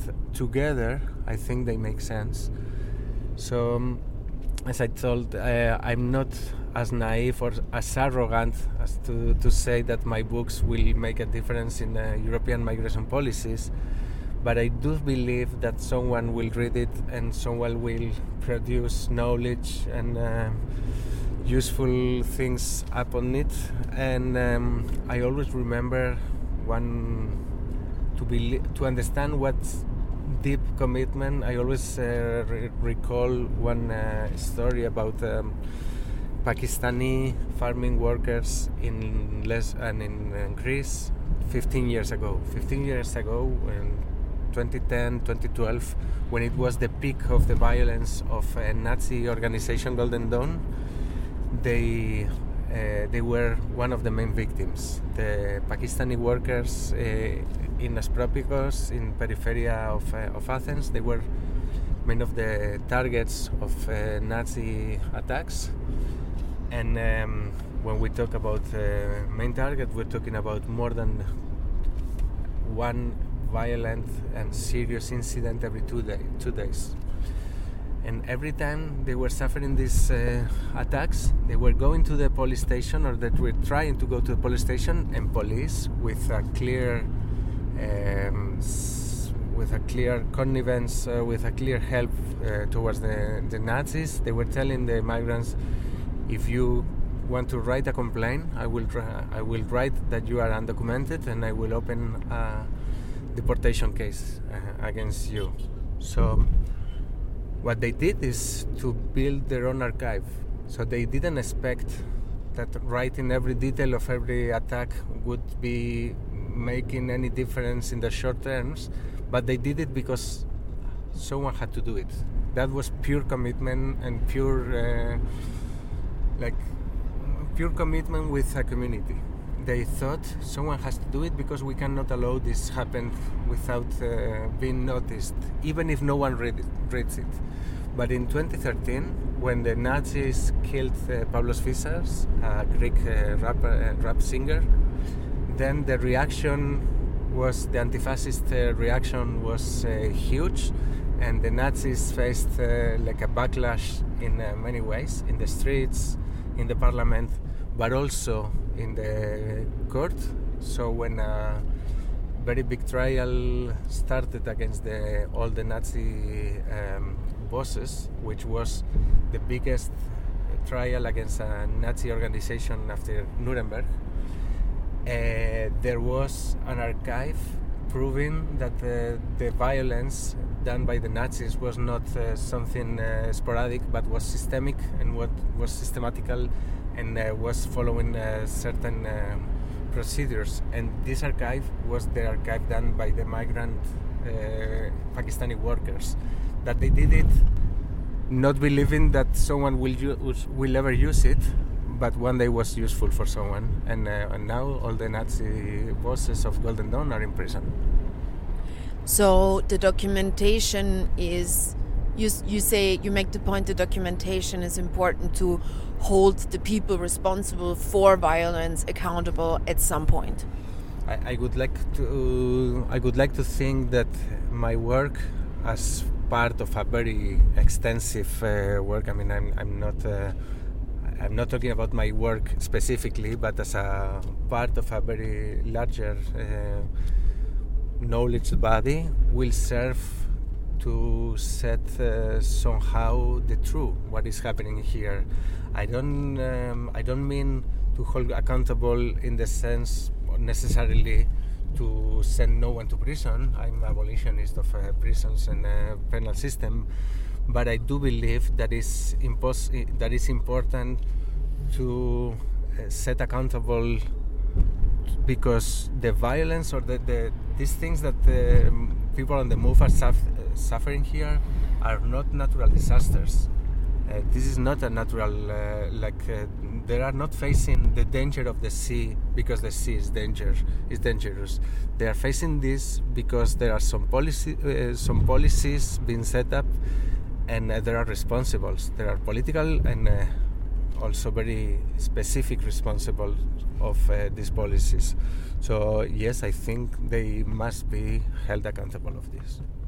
together, I think they make sense. So, as I told, I'm not as naive or as arrogant as to say that my books will make a difference in European migration policies, but I do believe that someone will read it and someone will produce knowledge and useful things upon it. And I always remember to understand what's deep commitment. I always recall one story about Pakistani farming workers in Greece 15 years ago. 15 years ago, in 2010, 2012, when it was the peak of the violence of a Nazi organization, Golden Dawn, they were one of the main victims. The Pakistani workers in Aspropyrgos, in peripheria of Athens, they were many of the targets of Nazi attacks. And when we talk about main target, we're talking about more than one violent and serious incident every 2 days. And every time they were suffering these attacks, they were going to the police station, or that were trying to go to the police station, and police, with a clear connivance, with a clear help towards the Nazis, they were telling the migrants, if you want to write a complaint, I will write that you are undocumented, and I will open a deportation case against you. So what they did is to build their own archive. So they didn't expect that writing every detail of every attack would be making any difference in the short terms, but they did it because someone had to do it. That was pure commitment and pure commitment with a community. They thought someone has to do it because we cannot allow this happen without being noticed, even if no one reads it. But in 2013, when the Nazis killed Pavlos Fyssas, a Greek rap singer, then the anti-fascist reaction was huge, and the Nazis faced like a backlash in many ways, in the streets, in the parliament, but also in the court. So when a very big trial started against all the Nazi bosses, which was the biggest trial against a Nazi organization after Nuremberg, there was an archive proving that the violence done by the Nazis was not something sporadic, but was systemic and what was systematical, and was following certain procedures. And this archive was the archive done by the migrant Pakistani workers. That they did it not believing that someone will ever use it, but one day was useful for someone. And now all the Nazi bosses of Golden Dawn are in prison. So the documentation is, you make the point, the documentation is important to hold the people responsible for violence accountable at some point. I would like to think that my work, as part of a very extensive work, I mean, I'm not talking about my work specifically, but as a part of a very larger knowledge body, will serve to set somehow the truth, what is happening here. I don't mean to hold accountable in the sense necessarily to send no one to prison. I'm an abolitionist of prisons and penal system, but I do believe that is important to set accountable, because the violence or these things that people on the move are suffering here are not natural disasters. This is not a natural, they are not facing the danger of the sea because the sea is dangerous. They are facing this because there are some policies being set up, and there are responsibles. There are political and also very specific responsible of these policies. So yes, I think they must be held accountable of this.